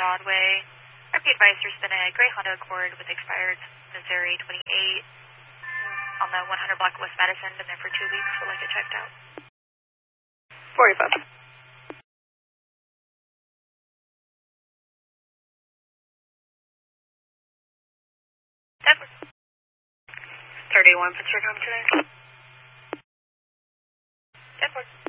Broadway. Be advised there's been a gray Honda Accord with expired Missouri 28 on the 100 block of West Madison. Been there for 2 weeks. Would like it checked out. 45. Edward. 31, Pittsburgh home today. Edward.